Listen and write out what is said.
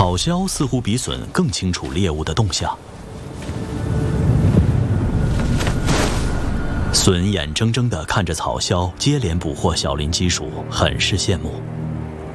草鸮似乎比隼更清楚猎物的动向。隼眼睁睁地看着草鸮接连捕获小林鸡鼠，很是羡慕。